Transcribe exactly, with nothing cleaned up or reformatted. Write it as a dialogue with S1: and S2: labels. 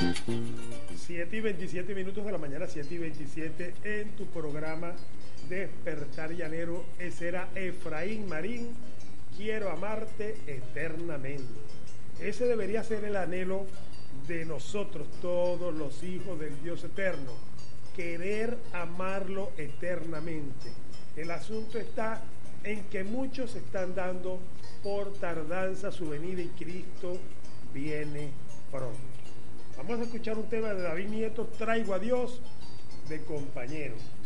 S1: siete y veintisiete minutos de la mañana, siete y veintisiete, en tu programa Despertar Llanero. Ese era Efraín Marín, Quiero amarte eternamente. Ese debería ser el anhelo de nosotros, todos los hijos del Dios eterno, querer amarlo eternamente. El asunto está en que muchos están dando por tardanza su venida y Cristo viene pronto. Vamos a escuchar un tema de David Nieto, Traigo a Dios de compañero.